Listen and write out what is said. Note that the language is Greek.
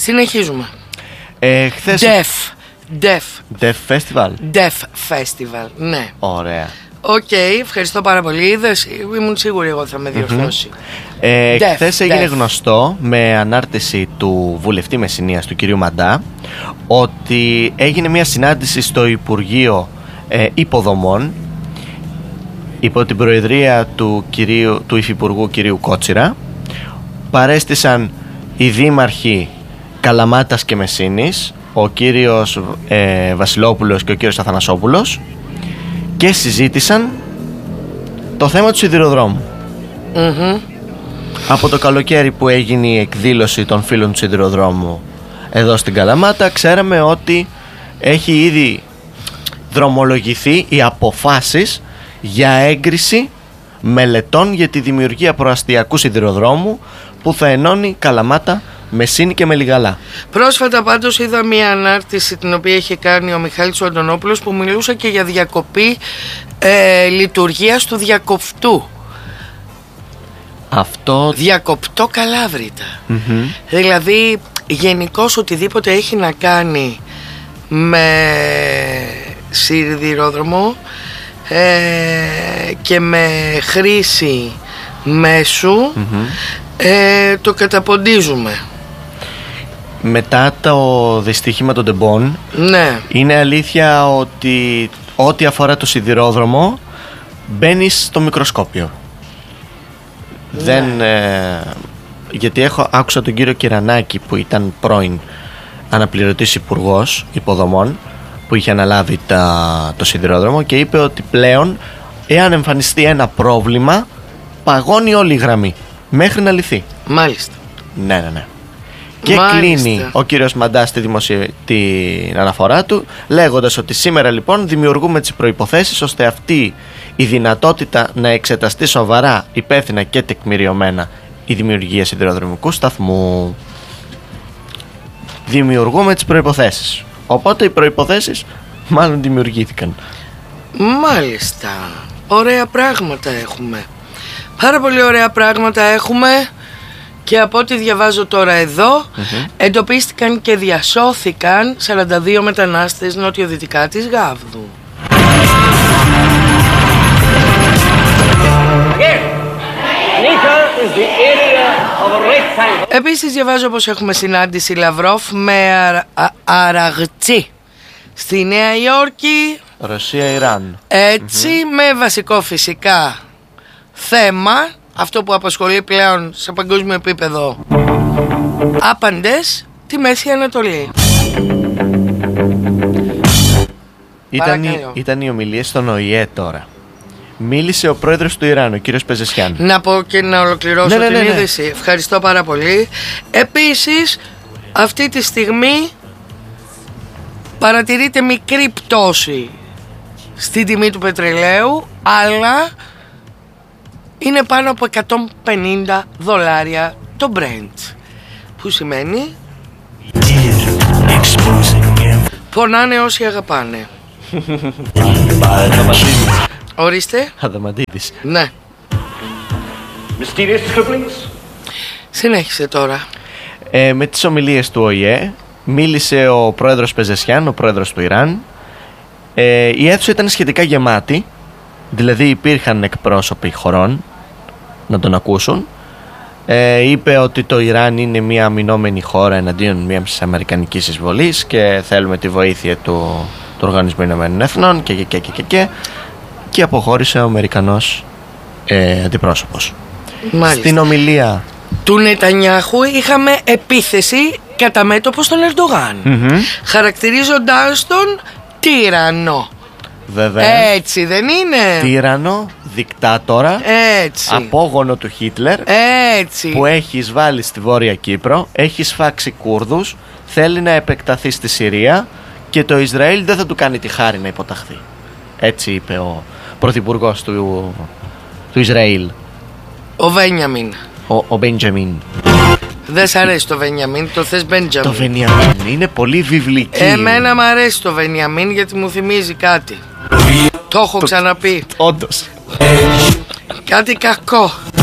Συνεχίζουμε. Χθες... Def Festival. Def Festival, ναι. Ωραία. Οκ, ευχαριστώ πάρα πολύ. Ήμουν σίγουρη εγώ θα με διορθώσει. Χθες έγινε γνωστό με ανάρτηση του βουλευτή Μεσσηνίας, του κυρίου Μαντά, ότι έγινε μια συνάντηση στο Υπουργείο Υποδομών υπό την προεδρία του Υφυπουργού κυρίου Κότσιρα. Παρέστησαν οι δήμαρχοι Καλαμάτας και Μεσσήνης, ο κύριος Βασιλόπουλος και ο κύριος Αθανασόπουλος, και συζήτησαν το θέμα του σιδηροδρόμου. Από το καλοκαίρι που έγινε η εκδήλωση των φίλων του σιδηροδρόμου εδώ στην Καλαμάτα, ξέραμε ότι έχει ήδη δρομολογηθεί οι αποφάσεις για έγκριση μελετών για τη δημιουργία προαστιακού σιδηροδρόμου που θα ενώνει Καλαμάτα, Μεσσήνη και Μελιγαλά. Πρόσφατα πάντως είδα μια ανάρτηση την οποία είχε κάνει ο Μιχάλης ο Αντωνόπουλος, που μιλούσε και για διακοπή λειτουργίας του διακοπτού. Αυτό... Διακοπτό Καλάβρητα. Δηλαδή γενικώς οτιδήποτε έχει να κάνει με σιδηρόδρομο και με χρήση μέσου το καταποντίζουμε. Μετά το δυστύχημα των Τεμπών, ναι, είναι αλήθεια ότι ό,τι αφορά το σιδηρόδρομο μπαίνει στο μικροσκόπιο. Ναι. Δεν, γιατί άκουσα τον κύριο Κυρανάκη, που ήταν πρώην αναπληρωτής υπουργός υποδομών, που είχε αναλάβει το σιδηρόδρομο, και είπε ότι πλέον εάν εμφανιστεί ένα πρόβλημα παγώνει όλη η γραμμή μέχρι να λυθεί. Μάλιστα. Ναι. Και κλείνει ο κύριος Μαντάς την αναφορά του λέγοντας ότι σήμερα λοιπόν δημιουργούμε τις προϋποθέσεις ώστε αυτή η δυνατότητα να εξεταστεί σοβαρά, υπεύθυνα και τεκμηριωμένα η δημιουργία σιδηροδρομικού σταθμού. Δημιουργούμε τις προϋποθέσεις. Οπότε οι προϋποθέσεις μάλλον δημιουργήθηκαν. Μάλιστα. Ωραία πράγματα έχουμε. Πάρα πολύ ωραία πράγματα έχουμε. Και από ό,τι διαβάζω τώρα εδώ, εντοπίστηκαν και διασώθηκαν 42 μετανάστες νοτιοδυτικά της Γάβδου. Επίσης διαβάζω πως έχουμε συνάντηση Λαυρόφ με Αραγτσί στη Νέα Υόρκη. Ρωσία-Ιράν. Έτσι, με βασικό φυσικά θέμα, αυτό που απασχολεί πλέον σε παγκόσμιο επίπεδο άπαντες, τη Μέση Ανατολή. Ήταν οι ομιλίες στον ΟΗΕ τώρα. Μίλησε ο πρόεδρος του Ιράν, ο κύριος Πεζεσιάν. Να πω και να ολοκληρώσω την είδηση. Ευχαριστώ πάρα πολύ. Επίσης, αυτή τη στιγμή παρατηρείται μικρή πτώση στην τιμή του πετρελαίου, αλλά είναι πάνω από $150 το Brent, που σημαίνει πονάνε όσοι αγαπάνε. Ορίστε. Αδαμαντίδης. Ναι. Συνέχισε τώρα. Με τις ομιλίες του ΟΗΕ μίλησε ο πρόεδρος Πεζεσιάν, ο πρόεδρος του Ιράν. Η αίθουσα ήταν σχετικά γεμάτη, δηλαδή υπήρχαν εκπρόσωποι χωρών να τον ακούσουν. Είπε ότι το Ιράν είναι μια αμυνόμενη χώρα εναντίον μιας αμερικανικής εισβολής και θέλουμε τη βοήθεια του Οργανισμού Ηνωμένων Εθνών και αποχώρησε ο Αμερικανός αντιπρόσωπος. Μάλιστα. Στην ομιλία του Νετανιάχου είχαμε επίθεση κατά μέτωπο στον Ερντογάν, χαρακτηρίζοντάς τον τύραννο. Βέβαια. Έτσι δεν είναι? Τύρανο, δικτάτορα, έτσι, απόγονο του Χίτλερ, έτσι, που έχει εισβάλει στη Βόρεια Κύπρο, έχει σφάξει Κούρδους, θέλει να επεκταθεί στη Συρία και το Ισραήλ δεν θα του κάνει τη χάρη να υποταχθεί. Έτσι είπε ο πρωθυπουργός του Ισραήλ, ο Βένιαμιν. Ο Μπέντζαμιν. Δεν σ' αρέσει το Βένιαμιν, το θες Μπέντζαμιν? Το Βένιαμιν είναι πολύ βιβλική. Εμένα μ' αρέσει το Βένιαμιν γιατί μου θυμίζει κάτι. Το έχω ξαναπεί. Όντως. Κάτι κακό.